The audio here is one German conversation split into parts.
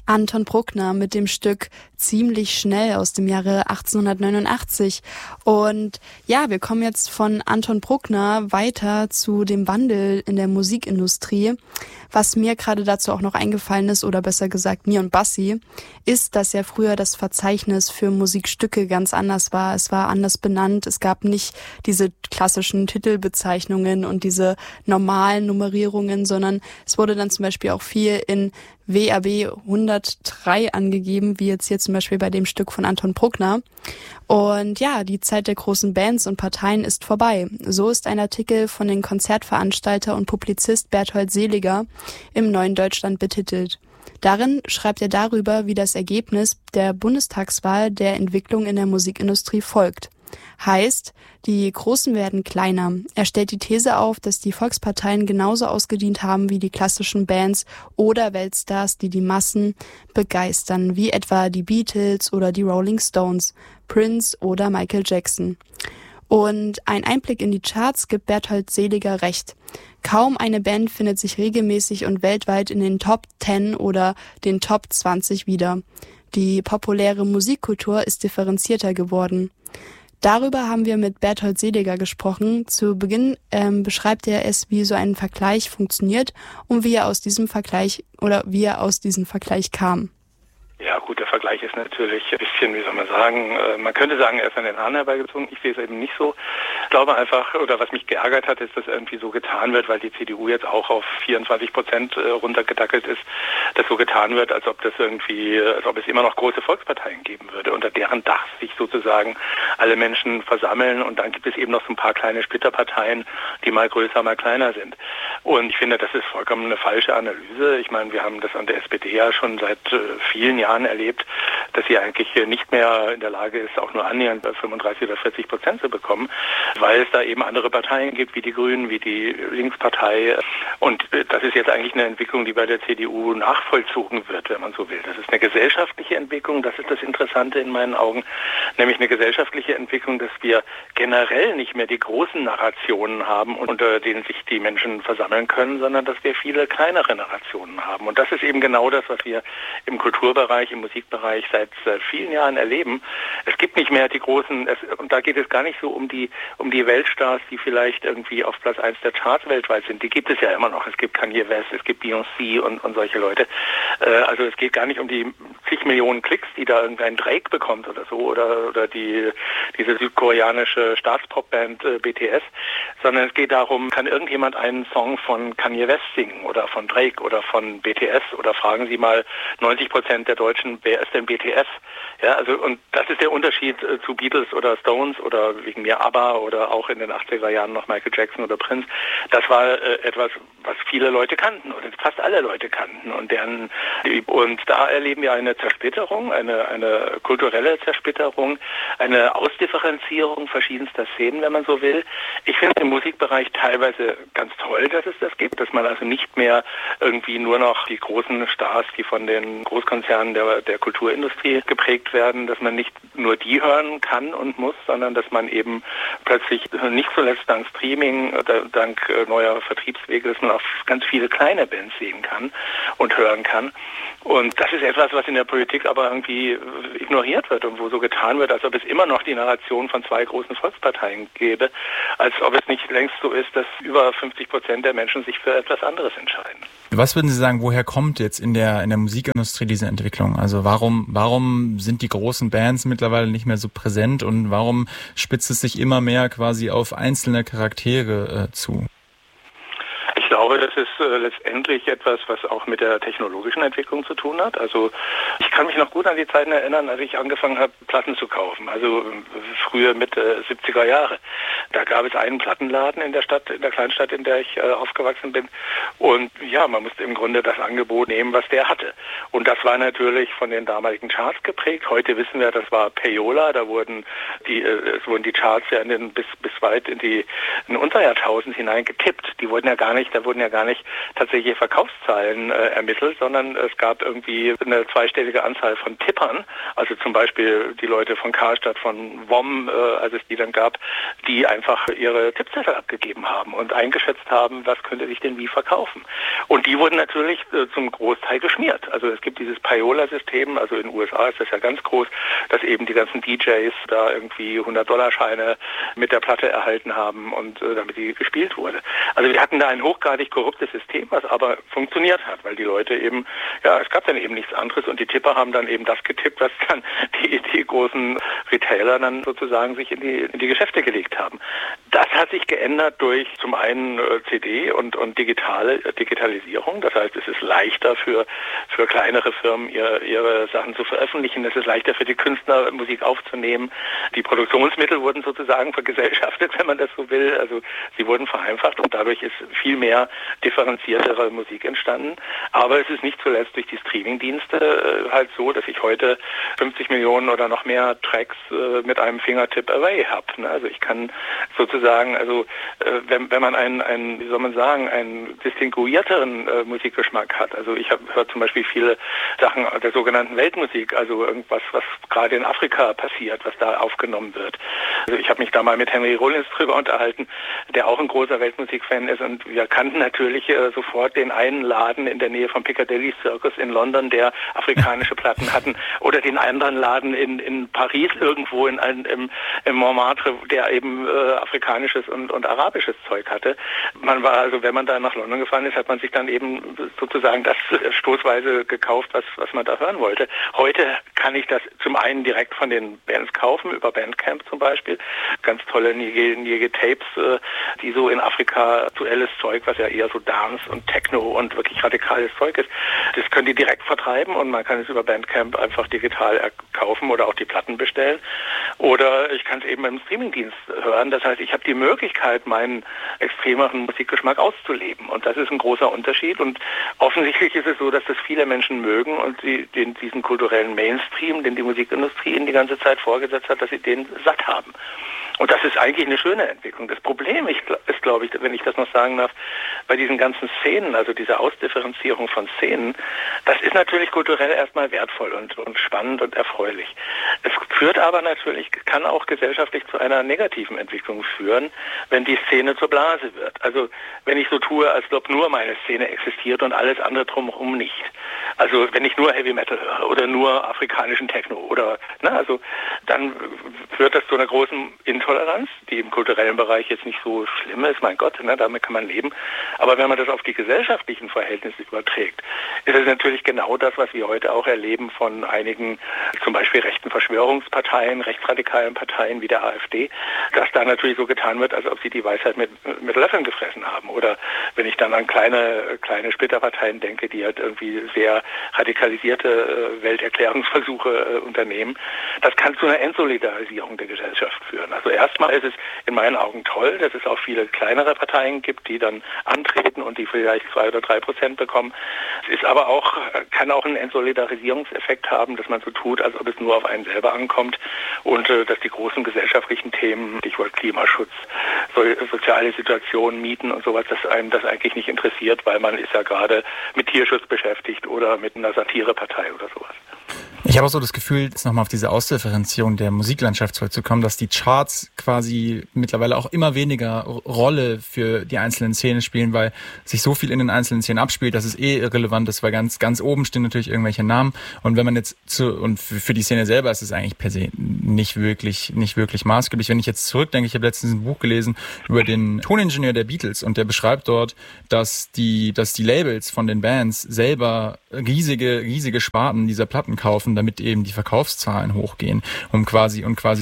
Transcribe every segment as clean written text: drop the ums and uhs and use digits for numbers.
Anton Bruckner mit dem Stück Ziemlich schnell aus dem Jahre 1889. Und ja, wir kommen jetzt von Anton Bruckner weiter zu dem Wandel in der Musikindustrie. Was mir gerade dazu auch noch eingefallen ist, oder besser gesagt mir und Bassi, ist, dass ja früher das Verzeichnis für Musikstücke ganz anders war. Es war anders benannt. Es gab nicht diese klassischen Titelbezeichnungen und diese normalen Nummerierungen, sondern es wurde dann zum Beispiel auch viel in WAB 103 angegeben, wie jetzt hier zum Beispiel bei dem Stück von Anton Bruckner. Und ja, die Zeit der großen Bands und Parteien ist vorbei. So ist ein Artikel von dem Konzertveranstalter und Publizist Berthold Seliger im Neuen Deutschland betitelt. Darin schreibt er darüber, wie das Ergebnis der Bundestagswahl der Entwicklung in der Musikindustrie folgt. Heißt, die Großen werden kleiner. Er stellt die These auf, dass die Volksparteien genauso ausgedient haben wie die klassischen Bands oder Weltstars, die die Massen begeistern, wie etwa die Beatles oder die Rolling Stones, Prince oder Michael Jackson. Und ein Einblick in die Charts gibt Berthold Seliger recht. Kaum eine Band findet sich regelmäßig und weltweit in den Top 10 oder den Top 20 wieder. Die populäre Musikkultur ist differenzierter geworden. Darüber haben wir mit Berthold Seliger gesprochen. Zu Beginn beschreibt er es, wie so ein Vergleich funktioniert und wie er aus diesem Vergleich kam. Ja gut, der Vergleich ist natürlich ein bisschen, wie soll man sagen, man könnte sagen, er ist an den Haaren herbeigezogen. Ich sehe es eben nicht so. Ich glaube einfach, oder was mich geärgert hat, ist, dass irgendwie so getan wird, weil die CDU jetzt auch auf 24% runtergedackelt ist, dass so getan wird, als ob es immer noch große Volksparteien geben würde, unter deren Dach sich sozusagen alle Menschen versammeln, und dann gibt es eben noch so ein paar kleine Splitterparteien, die mal größer, mal kleiner sind. Und ich finde, das ist vollkommen eine falsche Analyse. Ich meine, wir haben das an der SPD ja schon seit vielen Jahren erlebt, dass sie eigentlich nicht mehr in der Lage ist, auch nur annähernd 35 oder 40% zu bekommen, weil es da eben andere Parteien gibt, wie die Grünen, wie die Linkspartei. Und das ist jetzt eigentlich eine Entwicklung, die bei der CDU nachvollzogen wird, wenn man so will. Das ist eine gesellschaftliche Entwicklung, das ist das Interessante in meinen Augen, nämlich eine gesellschaftliche Entwicklung, dass wir generell nicht mehr die großen Narrationen haben, unter denen sich die Menschen versammeln können, sondern dass wir viele kleinere Narrationen haben. Und das ist eben genau das, was wir im Kulturbereich, im Musikbereich seit vielen Jahren erleben. Es gibt nicht mehr die großen, und da geht es gar nicht so um die Weltstars, die vielleicht irgendwie auf Platz 1 der Charts weltweit sind. Die gibt es ja immer noch. Es gibt Kanye West, es gibt Beyoncé und solche Leute. Also es geht gar nicht um die zig Millionen Klicks, die da irgendein Drake bekommt oder so, oder diese südkoreanische Staatspopband BTS, sondern es geht darum, kann irgendjemand einen Song von Kanye West singen oder von Drake oder von BTS, oder fragen Sie mal 90% der Deutschen, wer ist denn BTS? Ja, also, und das ist der Unterschied zu Beatles oder Stones oder wegen mir ABBA oder auch in den 80er Jahren noch Michael Jackson oder Prince. Das war etwas, was viele Leute kannten oder fast alle Leute kannten, und da erleben wir eine Zersplitterung, eine kulturelle Zersplitterung, eine Ausdifferenzierung verschiedenster Szenen, wenn man so will. Ich finde es im Musikbereich teilweise ganz toll, dass es das gibt, dass man also nicht mehr irgendwie nur noch die großen Stars, die von den Großkonzernen der Kulturindustrie geprägt werden, dass man nicht nur die hören kann und muss, sondern dass man eben plötzlich, nicht zuletzt dank Streaming, dank neuer Vertriebswege, dass man auch ganz viele kleine Bands sehen kann und hören kann. Und das ist etwas, was in der Politik aber irgendwie ignoriert wird und wo so getan wird, als ob es immer noch die Narration von zwei großen Volksparteien gäbe, als ob es nicht längst so ist, dass über 50% der Menschen sich für etwas anderes entscheiden. Was würden Sie sagen, woher kommt jetzt in der Musikindustrie diese Entwicklung? Also warum sind die großen Bands mittlerweile nicht mehr so präsent und warum spitzt es sich immer mehr quasi auf einzelne Charaktere zu? Ich glaube, das ist letztendlich etwas, was auch mit der technologischen Entwicklung zu tun hat. Also ich kann mich noch gut an die Zeiten erinnern, als ich angefangen habe, Platten zu kaufen. Also früher Mitte 70er Jahre. Da gab es einen Plattenladen in der Kleinstadt, in der ich aufgewachsen bin. Und ja, man musste im Grunde das Angebot nehmen, was der hatte. Und das war natürlich von den damaligen Charts geprägt. Heute wissen wir, das war Payola. Da wurden die Charts ja bis weit in unser Jahrtausend hinein getippt. Da wurden ja ja gar nicht tatsächliche Verkaufszahlen ermittelt, sondern es gab irgendwie eine zweistellige Anzahl von Tippern, also zum Beispiel die Leute von Karstadt, von WOM, als es die dann gab, die einfach ihre Tippzettel abgegeben haben und eingeschätzt haben, was könnte sich denn wie verkaufen. Und die wurden natürlich zum Großteil geschmiert. Also es gibt dieses Payola-System, also in den USA ist das ja ganz groß, dass eben die ganzen DJs da irgendwie $100-Scheine mit der Platte erhalten haben und damit die gespielt wurde. Also wir hatten da ein hochgradig korruptes System, was aber funktioniert hat, weil die Leute eben, ja, es gab dann eben nichts anderes und die Tipper haben dann eben das getippt, was dann die großen Retailer dann sozusagen sich in die Geschäfte gelegt haben. Das hat sich geändert durch zum einen CD und Digitalisierung. Das heißt, es ist leichter für kleinere Firmen, ihre Sachen zu veröffentlichen. Es ist leichter für die Künstler, Musik aufzunehmen. Die Produktionsmittel wurden sozusagen vergesellschaftet, wenn man das so will. Also sie wurden vereinfacht und dadurch ist viel mehr differenziertere Musik entstanden. Aber es ist nicht zuletzt durch die Streamingdienste halt so, dass ich heute 50 Millionen oder noch mehr Tracks mit einem Fingertip away habe. Also ich kann sozusagen, also wenn man einen distinguierteren Musikgeschmack hat. Also ich höre zum Beispiel viele Sachen der sogenannten Weltmusik, also irgendwas, was gerade in Afrika passiert, was da aufgenommen wird. Also ich habe mich da mal mit Henry Rollins drüber unterhalten, der auch ein großer Weltmusikfan ist und wir kannten natürlich sofort den einen Laden in der Nähe vom Piccadilly Circus in London, der afrikanische Platten hatten, oder den anderen Laden in Paris irgendwo im Montmartre, der eben afrikanisches und arabisches Zeug hatte. Man war also, wenn man da nach London gefahren ist, hat man sich dann eben sozusagen das stoßweise gekauft, was man da hören wollte. Heute kann ich das zum einen direkt von den Bands kaufen, über Bandcamp zum Beispiel. Ganz tolle Nige Tapes, die so in Afrika aktuelles Zeug, was ja eher so Dance und Techno und wirklich radikales Zeug ist, das können die direkt vertreiben und man kann es über Bandcamp einfach digital kaufen oder auch die Platten bestellen. Oder ich kann es eben beim Streamingdienst hören. Das heißt, ich habe die Möglichkeit, meinen extremeren Musikgeschmack auszuleben. Und das ist ein großer Unterschied. Und offensichtlich ist es so, dass das viele Menschen mögen und sie diesen kulturellen Mainstream, den die Musikindustrie ihnen die ganze Zeit vorgesetzt hat, dass sie den satt haben. Und das ist eigentlich eine schöne Entwicklung. Das Problem ist, glaube ich, wenn ich das noch sagen darf, bei diesen ganzen Szenen, also dieser Ausdifferenzierung von Szenen, das ist natürlich kulturell erstmal wertvoll und spannend und erfreulich. Es führt aber natürlich, kann auch gesellschaftlich zu einer negativen Entwicklung führen, wenn die Szene zur Blase wird. Also wenn ich so tue, als ob nur meine Szene existiert und alles andere drumherum nicht. Also wenn ich nur Heavy Metal höre oder nur afrikanischen Techno oder, also dann führt das zu einer großen Intoleranz, die im kulturellen Bereich jetzt nicht so schlimm ist, mein Gott, damit kann man leben. Aber wenn man das auf die gesellschaftlichen Verhältnisse überträgt, ist es natürlich genau das, was wir heute auch erleben von einigen, zum Beispiel rechten Verschwörungsparteien, rechtsradikalen Parteien wie der AfD, dass da natürlich so getan wird, als ob sie die Weisheit mit Löffeln gefressen haben. Oder wenn ich dann an kleine Splitterparteien denke, die halt irgendwie sehr radikalisierte Welterklärungsversuche unternehmen, das kann zu einer Entsolidarisierung der Gesellschaft führen. Also erstmal ist es in meinen Augen toll, dass es auch viele kleinere Parteien gibt, die dann antreten und die vielleicht 2 oder 3% bekommen. Es ist aber auch, kann auch einen Entsolidarisierungseffekt haben, dass man so tut, als ob es nur auf einen selber ankommt und dass die großen gesellschaftlichen Themen, Stichwort Klimaschutz, soziale Situationen, Mieten und sowas, dass einem das eigentlich nicht interessiert, weil man ist ja gerade mit Tierschutz beschäftigt oder mit einer Satirepartei oder sowas. Ich habe auch so das Gefühl, jetzt nochmal auf diese Ausdifferenzierung der Musiklandschaft zurückzukommen, dass die Charts quasi mittlerweile auch immer weniger Rolle für die einzelnen Szenen spielen, weil sich so viel in den einzelnen Szenen abspielt, dass es irrelevant ist, weil ganz oben stehen natürlich irgendwelche Namen. Und wenn man jetzt und für die Szene selber ist es eigentlich per se nicht wirklich maßgeblich. Wenn ich jetzt zurückdenke, ich habe letztens ein Buch gelesen über den Toningenieur der Beatles und der beschreibt dort, dass die Labels von den Bands selber riesige Sparten dieser Platten kaufen, damit eben die Verkaufszahlen hochgehen, um quasi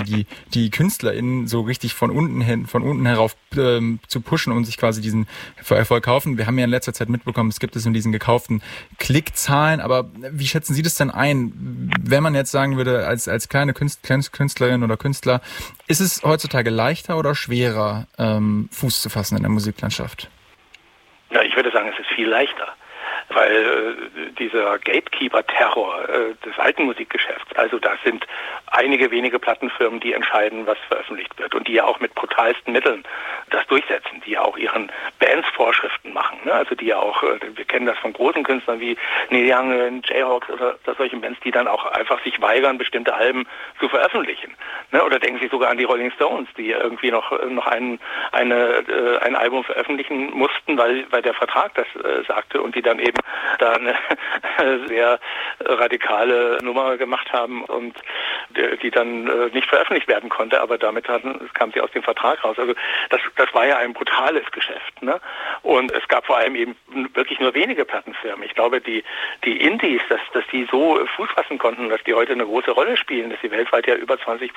die KünstlerInnen so richtig von unten herauf zu pushen und sich quasi diesen Erfolg kaufen. Wir haben ja in letzter Zeit mitbekommen, es gibt es in diesen gekauften Klickzahlen, aber wie schätzen Sie das denn ein, wenn man jetzt sagen würde, als kleine Künstlerin oder Künstler, ist es heutzutage leichter oder schwerer, Fuß zu fassen in der Musiklandschaft? Ja, ich würde sagen, es ist viel leichter. Weil dieser Gatekeeper-Terror des alten Musikgeschäfts, also da sind einige wenige Plattenfirmen, die entscheiden, was veröffentlicht wird und die ja auch mit brutalsten Mitteln das durchsetzen, die ja auch ihren Bands Vorschriften machen. Ne? Also die ja auch, wir kennen das von großen Künstlern wie Neil Young, Jayhawks oder solchen Bands, die dann auch einfach sich weigern, bestimmte Alben zu veröffentlichen. Ne? Oder denken Sie sogar an die Rolling Stones, die irgendwie noch ein Album veröffentlichen mussten, weil der Vertrag das sagte und die dann eben da eine sehr radikale Nummer gemacht haben und die dann nicht veröffentlicht werden konnte, aber damit kam sie aus dem Vertrag raus. Also das war ja ein brutales Geschäft. Ne? Und es gab vor allem eben wirklich nur wenige Plattenfirmen. Ich glaube, die Indies, dass die so Fuß fassen konnten, dass die heute eine große Rolle spielen, dass sie weltweit ja über 20%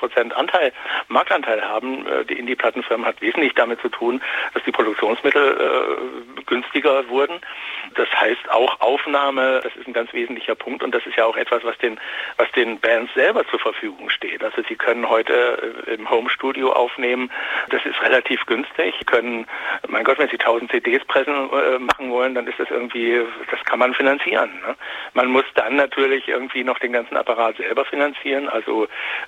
Marktanteil haben. Die Indie-Plattenfirmen hat wesentlich damit zu tun, dass die Produktionsmittel günstiger wurden. Das heißt auch Aufnahme, das ist ein ganz wesentlicher Punkt und das ist ja auch etwas, was den Bands selber zur Verfügung steht. Also sie können heute im Home-Studio aufnehmen, das ist relativ günstig. Sie können, mein Gott, wenn sie 1000 CDs machen wollen, dann ist das irgendwie, das kann man finanzieren. Ne? Man muss dann natürlich irgendwie noch den ganzen Apparat selber finanzieren, also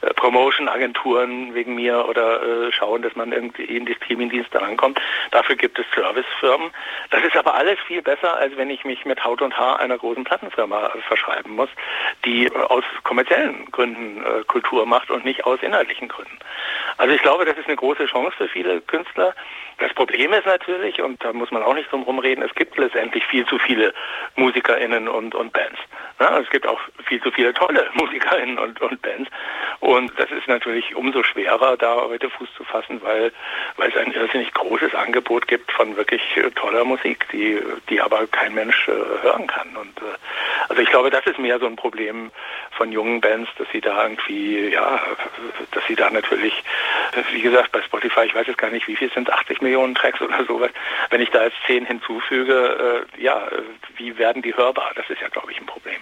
Promotion-Agenturen wegen mir oder schauen, dass man irgendwie in die Streaming-Dienste rankommt. Dafür gibt es Servicefirmen. Das ist aber alles viel besser, als wenn ich mich mit Haut und Haar einer großen Plattenfirma verschreiben muss, die aus kommerziellen Gründen Kultur macht und nicht aus inhaltlichen Gründen. Also ich glaube, das ist eine große Chance für viele Künstler. Das Problem ist natürlich, und da muss man auch nicht drum rumreden, es gibt letztendlich viel zu viele MusikerInnen und Bands. Ja, es gibt auch viel zu viele tolle MusikerInnen und Bands. Und das ist natürlich umso schwerer, da heute Fuß zu fassen, weil es ein irrsinnig großes Angebot gibt von wirklich toller Musik, die aber kein Mensch hören kann. Und also ich glaube, das ist mehr so ein Problem von jungen Bands, dass sie da irgendwie, dass sie da natürlich, wie gesagt, bei Spotify, ich weiß jetzt gar nicht, wie viel sind es, 80 Millionen Tracks oder sowas. Wenn ich da jetzt 10 hinzufüge, wie werden die hörbar? Das ist ja, glaube ich, ein Problem.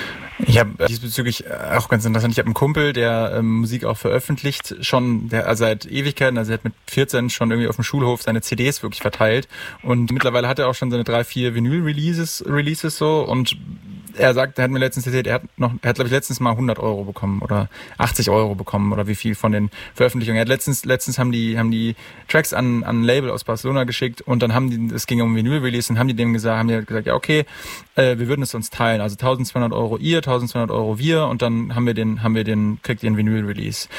Ich habe diesbezüglich auch ganz interessant, ich habe einen Kumpel, der Musik auch veröffentlicht, schon seit Ewigkeiten, also er hat mit 14 schon irgendwie auf dem Schulhof seine CDs wirklich verteilt und mittlerweile hat er auch schon seine 3-4 Vinyl-Releases so und er sagt, er hat mir letztens erzählt, er hat glaube ich letztens mal 100 Euro bekommen oder 80 Euro bekommen oder wie viel von den Veröffentlichungen. Er hat letztens haben die Tracks an ein Label aus Barcelona geschickt und dann es ging um Vinyl-Release und haben die gesagt, ja okay, wir würden es uns teilen, also 1200 Euro ihr, 1200 Euro wir und dann kriegt ihr einen Vinyl-Release.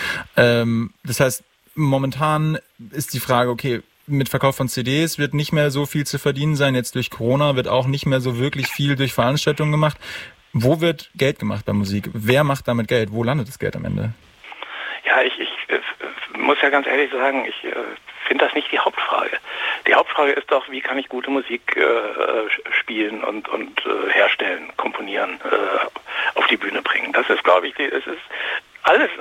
Das heißt, momentan ist die Frage, okay, mit Verkauf von CDs wird nicht mehr so viel zu verdienen sein. Jetzt durch Corona wird auch nicht mehr so wirklich viel durch Veranstaltungen gemacht. Wo wird Geld gemacht bei Musik? Wer macht damit Geld? Wo landet das Geld am Ende? Ja, ich muss ja ganz ehrlich sagen, ich finde das nicht die Hauptfrage. Die Hauptfrage ist doch, wie kann ich gute Musik spielen und herstellen, komponieren, auf die Bühne bringen. Das ist, glaube ich, es ist alles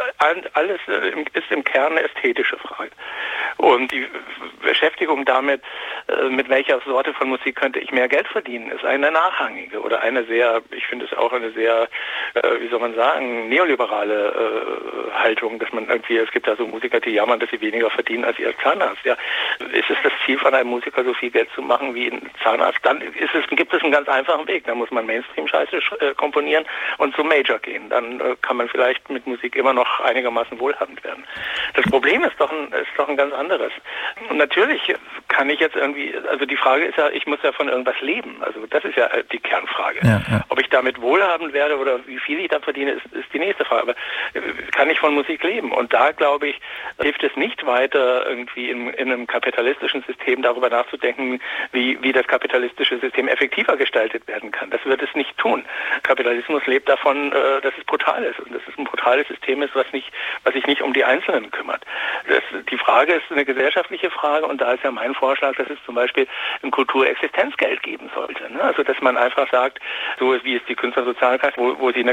ist im Kern eine ästhetische Frage. Und die Beschäftigung damit, mit welcher Sorte von Musik könnte ich mehr Geld verdienen, ist eine nachrangige oder eine sehr, ich finde es auch eine sehr, wie soll man sagen, neoliberale Haltung, dass man irgendwie, es gibt da so Musiker, die jammern, dass sie weniger verdienen als ihr Zahnarzt. Ja, ist es das Ziel von einem Musiker, so viel Geld zu machen wie ein Zahnarzt? Dann gibt es einen ganz einfachen Weg. Dann muss man Mainstream-Scheiße komponieren und zum Major gehen. Dann kann man vielleicht mit Musik immer noch einigermaßen wohlhabend werden. Das Problem ist doch ein ganz anderes. Und natürlich kann ich jetzt irgendwie, also die Frage ist ja, ich muss ja von irgendwas leben. Also das ist ja die Kernfrage. Ja. Ob ich damit wohlhabend werde oder wie viel ich da verdiene, ist die nächste Frage. Aber kann ich von Musik leben? Und da, glaube ich, hilft es nicht weiter, irgendwie in einem kapitalistischen System darüber nachzudenken, wie das kapitalistische System effektiver gestaltet werden kann. Das wird es nicht tun. Kapitalismus lebt davon, dass es brutal ist. Und dass es ein brutales System ist, was sich nicht um die Einzelnen kümmert. Die Frage ist eine gesellschaftliche Frage und da ist ja mein Vorschlag, dass es zum Beispiel ein Kulturexistenzgeld geben sollte. Ne? Also dass man einfach sagt, so wie es die Künstlersozialkasse, wo sie